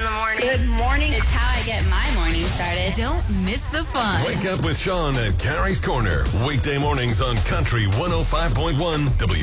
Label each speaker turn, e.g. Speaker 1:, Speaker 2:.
Speaker 1: in the morning.
Speaker 2: Good morning.
Speaker 3: It's how I get my morning started.
Speaker 4: Don't miss the fun.
Speaker 5: Wake up with Sean at Carrie's Corner. Weekday mornings on Country 105.1 W.